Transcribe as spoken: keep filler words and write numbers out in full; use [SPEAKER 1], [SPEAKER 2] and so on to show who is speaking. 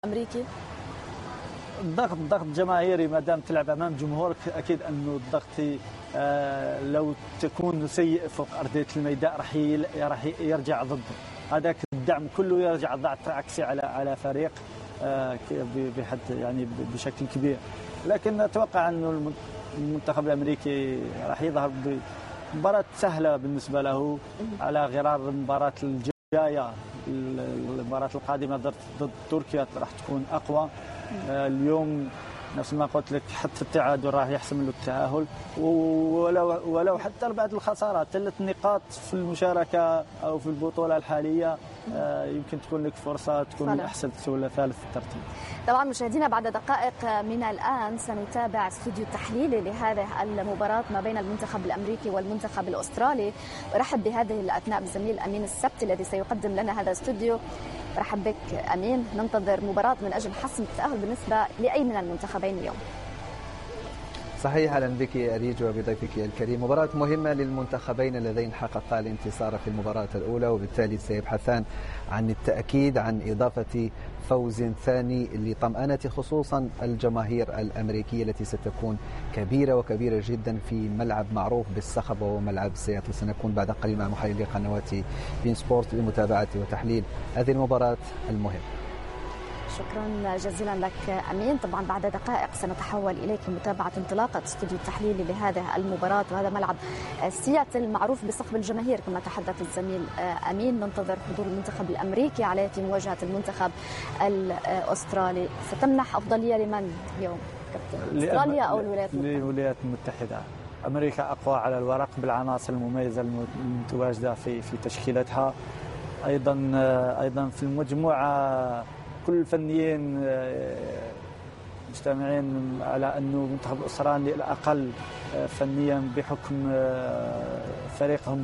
[SPEAKER 1] الأمريكي؟
[SPEAKER 2] الضغط ضغط جماهيري، ما دام تلعب امام جمهورك اكيد انه الضغط آه لو تكون سيء فوق ارضيه الميدان راح راح يرجع ضده. هذاك الدعم كله يرجع ضغط عكسي على على فريق آه بحد يعني بشكل كبير. لكن اتوقع انه المنتخب الامريكي راح يظهر بمباراه سهله بالنسبه له على غرار المباراه الجايه. المباراه القادمه ضد تركيا راح تكون اقوى. اليوم نفس ما قلت لك حتى التعادل راح يحسم له التأهل، ولو ولو حتى بعد الخسارة ثلاث نقاط في المشاركة أو في البطولة الحالية يمكن تكون لك فرصة تكون أحسن ولا ثالث في الترتيب.
[SPEAKER 1] طبعا مشاهدينا بعد دقائق من الآن سنتابع استوديو تحليلي لهذه المباراة ما بين المنتخب الأمريكي والمنتخب الأسترالي. ورحب بهذه الأثناء بالزميل أمين السبت الذي سيقدم لنا هذا الاستوديو. رحب بك أمين. ننتظر مباراة من أجل حسم التأهل بالنسبة لأي من المنتخبين اليوم؟
[SPEAKER 3] صحيح، اهلا بك أريج وبضيفك الكريم. مباراة مهمة للمنتخبين اللذين حققا الانتصار في المباراة الأولى، وبالتالي سيبحثان عن التأكيد عن إضافة فوز ثاني لطمأنة خصوصا الجماهير الأمريكية التي ستكون كبيرة وكبيرة جدا في ملعب معروف بالصخب وهو ملعب سياتل. سنكون بعد قليل مع محللي قنوات بين سبورت لمتابعة وتحليل هذه المباراة المهمة.
[SPEAKER 1] شكرا جزيلا لك أمين. طبعا بعد دقائق سنتحول إليك لمتابعة انطلاقة استوديو التحليلي لهذه المباراة، وهذا ملعب سياتل معروف بصخب الجماهير كما تحدث الزميل أمين. ننتظر حضور المنتخب الأمريكي على مواجهة المنتخب الأسترالي. ستمنح أفضلية لمن اليوم كابتن؟ أستراليا أو الولايات المتحدة؟
[SPEAKER 2] الولايات المتحدة. أمريكا أقوى على الورق بالعناصر المميزة المتواجدة في في تشكيلتها. أيضا أيضا في المجموعة كل الفنيين مجتمعين على أنه المنتخب الأسترالي الأقل فنيا بحكم فريقهم